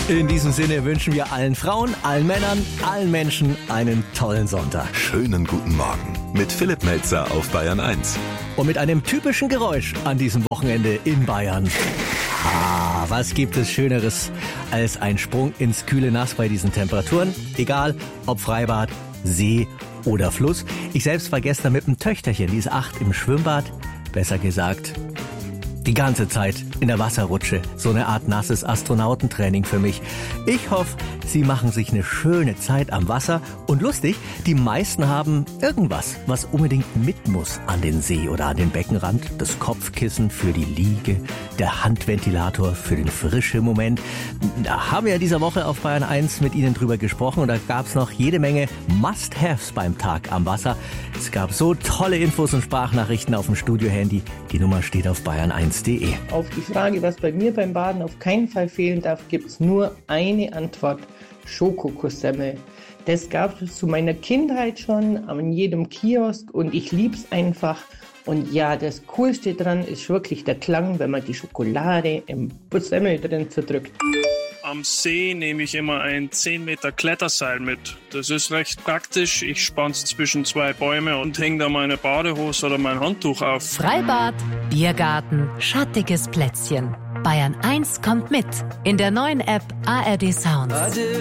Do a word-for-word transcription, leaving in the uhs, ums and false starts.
In diesem Sinne wünschen wir allen Frauen, allen Männern, allen Menschen einen tollen Sonntag. Schönen guten Morgen mit Philipp Melzer auf Bayern eins. Und mit einem typischen Geräusch an diesem Wochenende in Bayern. Ah, was gibt es Schöneres als ein Sprung ins kühle Nass bei diesen Temperaturen? Egal, ob Freibad, See oder Fluss. Ich selbst war gestern mit dem Töchterchen, die ist acht, im Schwimmbad. Besser gesagt, die ganze Zeit in der Wasserrutsche. So eine Art nasses Astronautentraining für mich. Ich hoffe, Sie machen sich eine schöne Zeit am Wasser. Und lustig, die meisten haben irgendwas, was unbedingt mit muss an den See oder an den Beckenrand. Das Kopfkissen für die Liege, der Handventilator für den frischen Moment. Da haben wir ja dieser Woche auf Bayern eins mit Ihnen drüber gesprochen. Und da gab es noch jede Menge Must-Haves beim Tag am Wasser. Es gab so tolle Infos und Sprachnachrichten auf dem Studio-Handy. Die Nummer steht auf bayern eins punkt de. Auf die Frage, was bei mir beim Baden auf keinen Fall fehlen darf, gibt es nur eine Antwort: Schokokosemmel. Das gab es zu meiner Kindheit schon an jedem Kiosk und ich lieb's einfach. Und ja, das Coolste dran ist wirklich der Klang, wenn man die Schokolade im Semmel drin zerdrückt. Am See nehme ich immer ein zehn Meter Kletterseil mit. Das ist recht praktisch. Ich spanne es zwischen zwei Bäume und hänge da meine Badehose oder mein Handtuch auf. Freibad, Biergarten, schattiges Plätzchen. Bayern eins kommt mit in der neuen App A R D Sounds.